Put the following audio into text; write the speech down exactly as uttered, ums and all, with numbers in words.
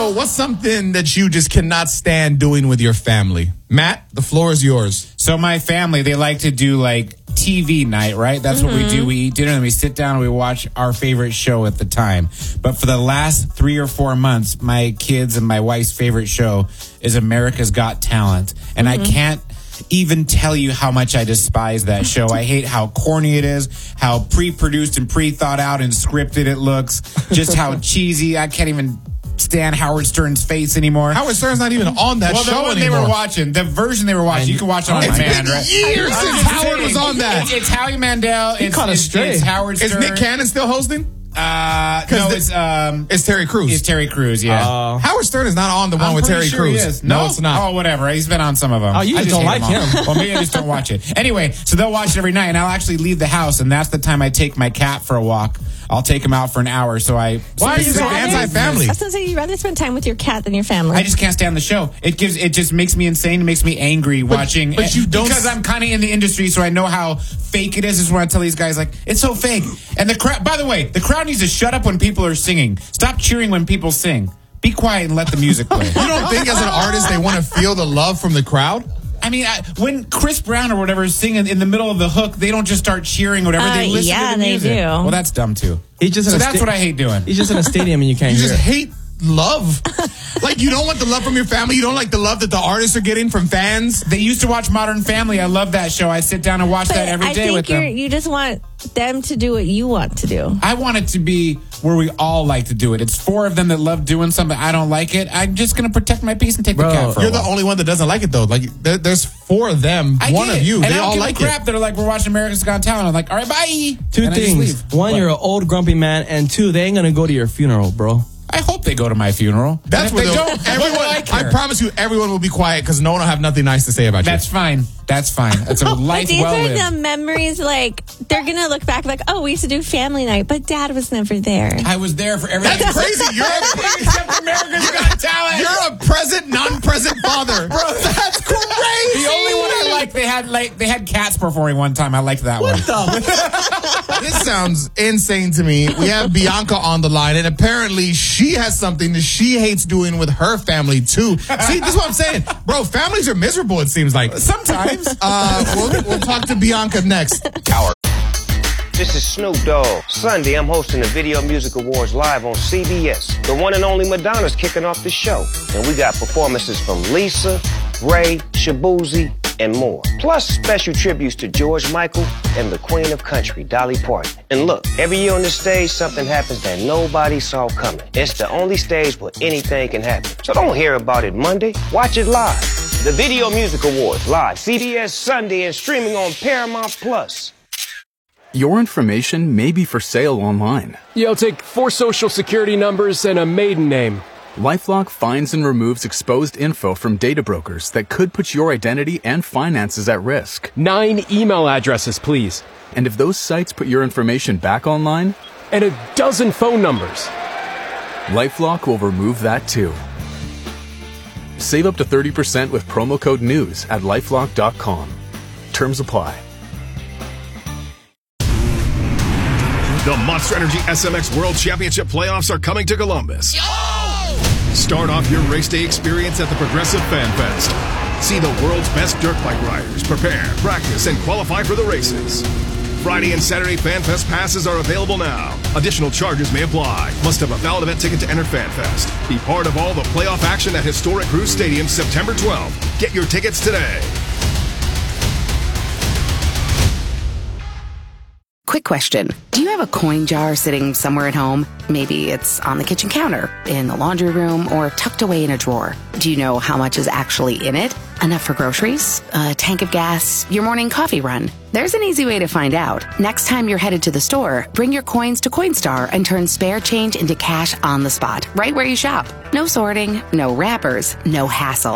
So what's something that you just cannot stand doing with your family? Matt, the floor is yours. So my family, they like to do like T V night, right? That's mm-hmm. what we do. We eat dinner and we sit down and we watch our favorite show at the time. But for the last three or four months, my kids and my wife's favorite show is America's Got Talent. And mm-hmm. I can't even tell you how much I despise that show. I hate how corny it is, how pre-produced and pre-thought out and scripted it looks, just how cheesy. I can't even stand Howard Stern's face anymore. Howard Stern's not even on that well, show the one anymore. they were watching, the version they were watching, you can watch it on it's demand, been right? years since Howard was on that. It's, it's Howie Mandel. He it's, caught us it's, straight. It's Howard Stern. Is Nick Cannon still hosting? Uh, no, the, it's um, it's Terry Crews. It's Terry Crews. Yeah. Uh, Howard Stern is not on the one I'm with Terry sure Crews. He is. No, no, it's not. Oh, whatever. He's been on some of them. Oh, you I just just don't like him. him. Well, maybe I just don't watch it. Anyway, so they'll watch it every night, and I'll actually leave the house, and that's the time I take my cat for a walk. I'll take him out for an hour. So I. Why are you so anti-family? I was gonna say you'd rather spend time with your cat than your family. I just can't stand the show. It gives. It just makes me insane. It makes me angry but, watching. But you don't because I'm kind of in the industry, so I know how fake it is. Is when I tell these guys like it's so fake. And the crowd. By the way, the crowd needs to shut up when people are singing. Stop cheering when people sing. Be quiet and let the music play. You don't think as an artist they want to feel the love from the crowd? I mean, I, when Chris Brown or whatever is singing in the middle of the hook, they don't just start cheering or whatever. Uh, they listen yeah, to the they music. do. Well, that's dumb too. He's just so in a that's sta- what I hate doing. He's just in a stadium and you can't You hear just it. hate love. Like, you don't want the love from your family? You don't like the love that the artists are getting from fans? They used to watch Modern Family. I love that show. I sit down and watch but that every I day think with you're, them. you just want them to do what you want to do. I want it to be where we all like to do it. It's four of them that love doing something. I don't like it. I'm just going to protect my peace and take Bro, the cat for You're a the while. only one that doesn't like it, though. Like, there, there's four of them. I one get of it. you. And They I don't all give like a crap. it. They're like, we're watching America's Got Talent. I'm like, all right, bye. Two and things. I just leave. One, What? you're an old grumpy man, and two, they ain't gonna go to your funeral, bro. I hope they go to my funeral. That's and if what they they'll- don't. everyone, what do I, I care? promise you, everyone will be quiet because no one will have nothing nice to say about you. That's fine. That's fine. That's a But life these well are lived. the memories, like, they're going to look back like, oh, we used to do family night, but dad was never there. I was there for everything. That's crazy. You're a, Except America's Got Talent. you're a present, non-present father. Bro, that's crazy. The only one I liked, they had like they had cats performing one time. I liked that one. This sounds insane to me. We have Bianca on the line, and apparently she has something that she hates doing with her family, too. See, this is what I'm saying. Bro, families are miserable, it seems like. Sometimes. Uh, we'll, we'll talk to Bianca next. This is Snoop Dogg. Sunday, I'm hosting the Video Music Awards live on C B S. The one and only Madonna's kicking off the show. And we got performances from Lisa, Ray, Shabuzi, and more. Plus special tributes to George Michael and the Queen of Country, Dolly Parton. And look, every year on the stage, something happens that nobody saw coming. It's the only stage where anything can happen. So don't hear about it Monday. Watch it live. The Video Music Awards live, C B S Sunday, and streaming on Paramount Plus. Your information may be for sale online. Yeah, I'll take four social security numbers and a maiden name. LifeLock finds and removes exposed info from data brokers that could put your identity and finances at risk. Nine email addresses, please. And if those sites put your information back online, And a dozen phone numbers. LifeLock will remove that too. Save up to thirty percent with promo code NEWS at lifelock dot com. Terms apply. The Monster Energy S M X World Championship playoffs are coming to Columbus. Start off your race day experience at the Progressive Fan Fest. See the world's best dirt bike riders prepare, practice, and qualify for the races. Friday and Saturday Fan Fest passes are available now. Additional charges may apply. Must have a valid event ticket to enter Fan Fest. Be part of all the playoff action at historic Cruz Stadium September twelfth. Get your tickets today. Quick question. Do you have a coin jar sitting somewhere at home? Maybe it's on the kitchen counter, in the laundry room, or tucked away in a drawer. Do you know how much is actually in it? Enough for groceries? A tank of gas? Your morning coffee run? There's an easy way to find out. Next time you're headed to the store, bring your coins to Coinstar and turn spare change into cash on the spot, right where you shop. No sorting, no wrappers, no hassle.